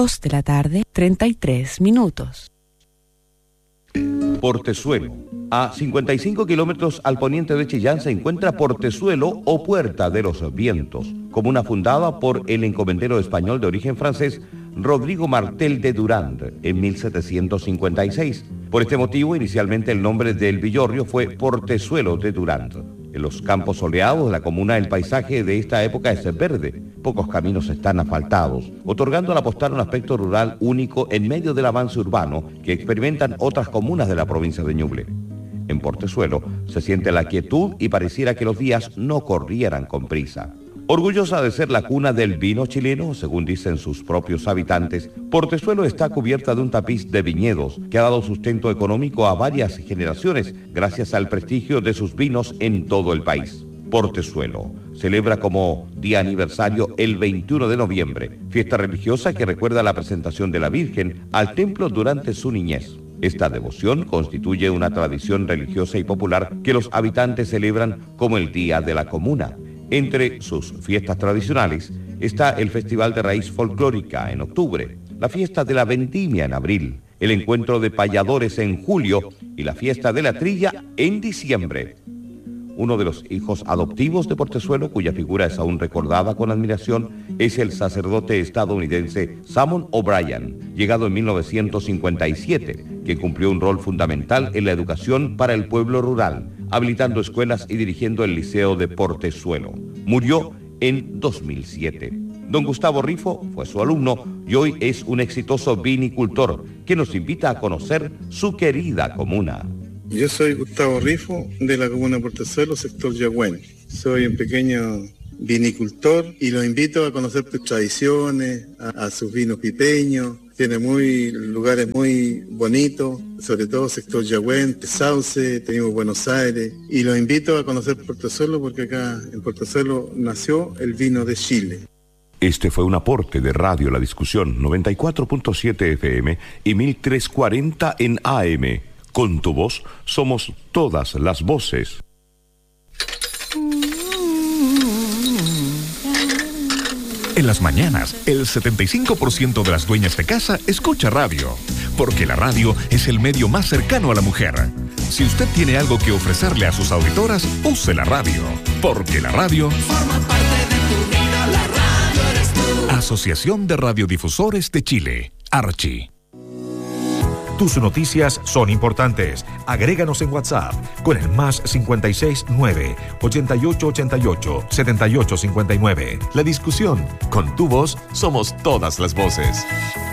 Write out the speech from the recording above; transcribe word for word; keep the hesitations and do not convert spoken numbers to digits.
dos de la tarde, treinta y tres minutos. Portezuelo. A cincuenta y cinco kilómetros al poniente de Chillán se encuentra Portezuelo o Puerta de los Vientos, comuna fundada por el encomendero español de origen francés Rodrigo Martel de Durand en mil setecientos cincuenta y seis. Por este motivo, inicialmente el nombre del villorrio fue Portezuelo de Durand. En los campos soleados de la comuna el paisaje de esta época es verde. Pocos caminos están asfaltados, otorgando a la postal un aspecto rural único en medio del avance urbano que experimentan otras comunas de la provincia de Ñuble. En Portezuelo se siente la quietud y pareciera que los días no corrieran con prisa. Orgullosa de ser la cuna del vino chileno, según dicen sus propios habitantes, Portezuelo está cubierta de un tapiz de viñedos que ha dado sustento económico a varias generaciones gracias al prestigio de sus vinos en todo el país. Portezuelo celebra como día aniversario el veintiuno de noviembre, fiesta religiosa que recuerda la presentación de la Virgen al templo durante su niñez. Esta devoción constituye una tradición religiosa y popular que los habitantes celebran como el Día de la Comuna. Entre sus fiestas tradicionales está el Festival de Raíz Folclórica en octubre, la Fiesta de la Vendimia en abril, el Encuentro de Payadores en julio y la Fiesta de la Trilla en diciembre. Uno de los hijos adoptivos de Portezuelo, cuya figura es aún recordada con admiración, es el sacerdote estadounidense Salmon O'Brien, llegado en mil novecientos cincuenta y siete, que cumplió un rol fundamental en la educación para el pueblo rural, habilitando escuelas y dirigiendo el Liceo de Portezuelo. Murió en dos mil siete. Don Gustavo Rifo fue su alumno y hoy es un exitoso vinicultor que nos invita a conocer su querida comuna. Yo soy Gustavo Rifo, de la comuna de Portezuelo, sector Yagüen. Soy un pequeño vinicultor y los invito a conocer sus tradiciones, a, a sus vinos pipeños. Tiene muy lugares muy bonitos, sobre todo sector Yagüen, Sauce, tenemos Buenos Aires. Y los invito a conocer Portezuelo porque acá en Portezuelo nació el vino de Chile. Este fue un aporte de Radio La Discusión, noventa y cuatro punto siete F M y mil trescientos cuarenta en A M. Con tu voz somos todas las voces. En las mañanas, el setenta y cinco por ciento de las dueñas de casa escucha radio, porque la radio es el medio más cercano a la mujer. Si usted tiene algo que ofrecerle a sus auditoras, use la radio, porque la radio forma parte de tu vida, la radio eres tú. Asociación de Radiodifusores de Chile, Archi. Tus noticias son importantes. Agréganos en WhatsApp con el más cincuenta y seis nueve, ochenta y ocho ochenta y ocho, setenta y ocho cincuenta y nueve. La Discusión. Con tu voz somos todas las voces.